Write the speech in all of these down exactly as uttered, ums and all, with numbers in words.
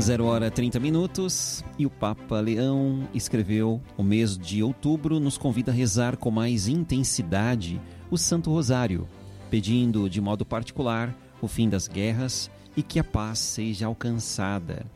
Zero hora trinta minutos e o Papa Leão escreveu: o mês de outubro nos convida a rezar com mais intensidade o Santo Rosário, pedindo de modo particular o fim das guerras e que a paz seja alcançada.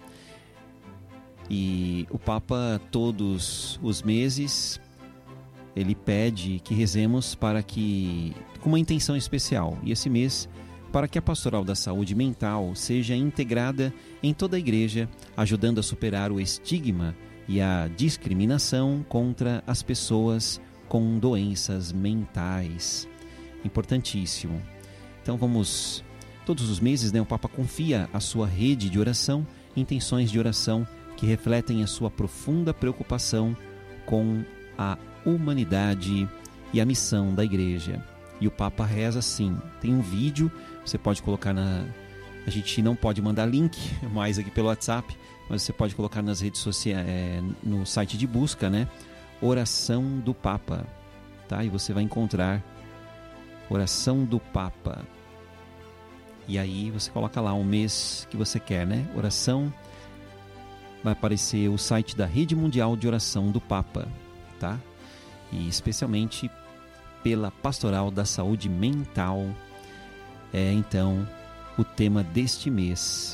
E o Papa, todos os meses, ele pede que rezemos para que, com uma intenção especial, e esse mês, para que a Pastoral da Saúde Mental seja integrada em toda a Igreja, ajudando a superar o estigma e a discriminação contra as pessoas com doenças mentais. Importantíssimo. Então vamos, todos os meses, né, o Papa confia a sua rede de oração, intenções de oração que refletem a sua profunda preocupação com a humanidade e a missão da Igreja. E o Papa reza assim, tem um vídeo, você pode colocar na... A gente não pode mandar link mais aqui pelo WhatsApp, mas você pode colocar nas redes sociais, é, no site de busca, né? Oração do Papa, tá? E você vai encontrar Oração do Papa. E aí você coloca lá o mês que você quer, né? Oração, vai aparecer o site da Rede Mundial de Oração do Papa, tá? E especialmente pela Pastoral da Saúde Mental, é então o tema deste mês.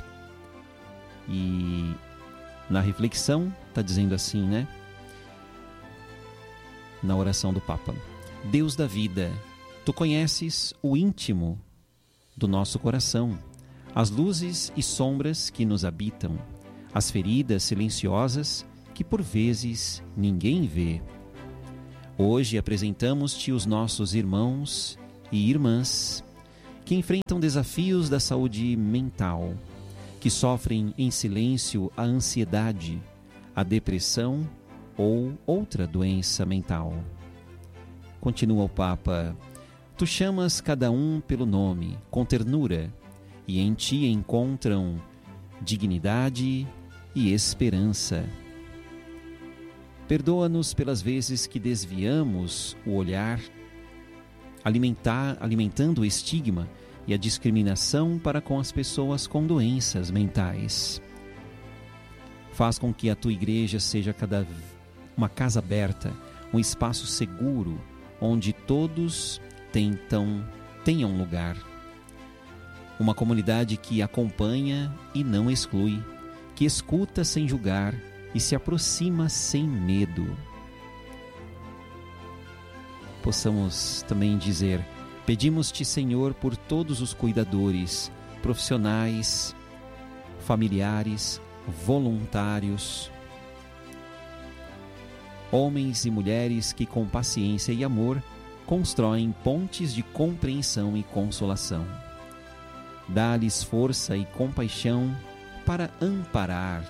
E na reflexão está dizendo assim, né? Na oração do Papa: Deus da vida, tu conheces o íntimo do nosso coração, as luzes e sombras que nos habitam, as feridas silenciosas que por vezes ninguém vê. Hoje apresentamos-te os nossos irmãos e irmãs que enfrentam desafios da saúde mental, que sofrem em silêncio a ansiedade, a depressão ou outra doença mental. Continua o Papa: tu chamas cada um pelo nome, com ternura, e em ti encontram dignidade e esperança. Perdoa-nos pelas vezes que desviamos o olhar, alimentar, alimentando o estigma e a discriminação para com as pessoas com doenças mentais. Faz com que a tua igreja seja cada uma casa aberta, um espaço seguro, onde todos tentam, tenham lugar. Uma comunidade que acompanha e não exclui, que escuta sem julgar e se aproxima sem medo. Possamos também dizer: pedimos-te, Senhor, por todos os cuidadores, profissionais, familiares, voluntários, homens e mulheres que com paciência e amor constroem pontes de compreensão e consolação. Dá-lhes força e compaixão para amparar.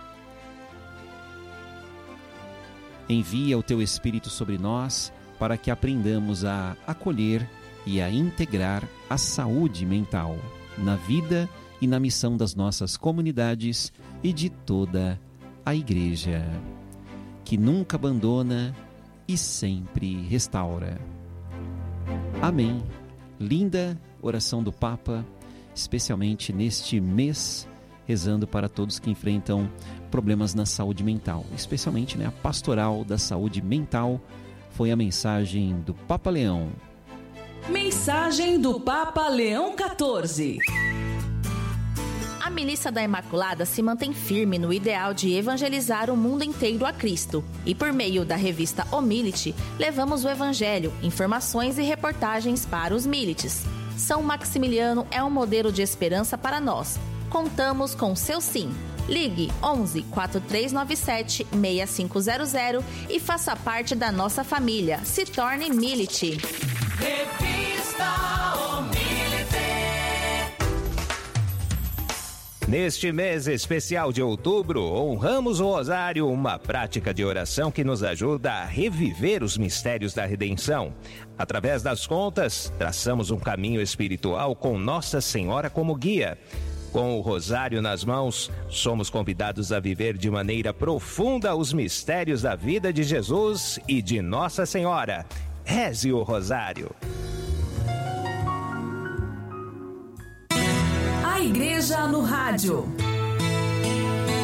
Envia o teu Espírito sobre nós para que aprendamos a acolher e a integrar a saúde mental na vida e na missão das nossas comunidades e de toda a Igreja, que nunca abandona e sempre restaura. Amém. Linda oração do Papa, especialmente neste mês, rezando para todos que enfrentam problemas na saúde mental, especialmente, né, a Pastoral da Saúde Mental. Foi a mensagem do Papa Leão. Mensagem do Papa Leão quatorze. A Milícia da Imaculada se mantém firme no ideal de evangelizar o mundo inteiro a Cristo. E por meio da revista O Milite, levamos o Evangelho, informações e reportagens para os milites. São Maximiliano é um modelo de esperança para nós. Contamos com seu sim. Ligue onze, quatro três nove sete, seis cinco zero zero e faça parte da nossa família. Se torne Milite. Revista O Milite. Neste mês especial de outubro, honramos o Rosário, uma prática de oração que nos ajuda a reviver os mistérios da redenção. Através das contas, traçamos um caminho espiritual com Nossa Senhora como guia. Com o Rosário nas mãos, somos convidados a viver de maneira profunda os mistérios da vida de Jesus e de Nossa Senhora. Reze o Rosário. A Igreja no Rádio.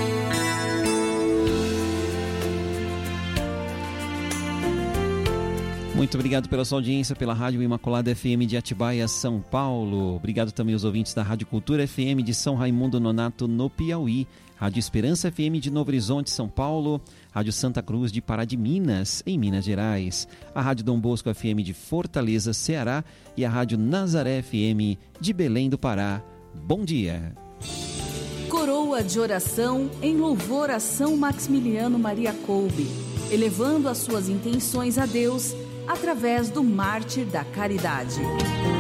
Muito obrigado pela sua audiência pela Rádio Imaculada F M de Atibaia, São Paulo. Obrigado também aos ouvintes da Rádio Cultura F M de São Raimundo Nonato, no Piauí. Rádio Esperança F M de Novo Horizonte, São Paulo. Rádio Santa Cruz de Pará de Minas, em Minas Gerais. A Rádio Dom Bosco F M de Fortaleza, Ceará. E a Rádio Nazaré F M de Belém do Pará. Bom dia. Coroa de oração em louvor a São Maximiliano Maria Kolbe, elevando as suas intenções a Deus através do Mártir da Caridade.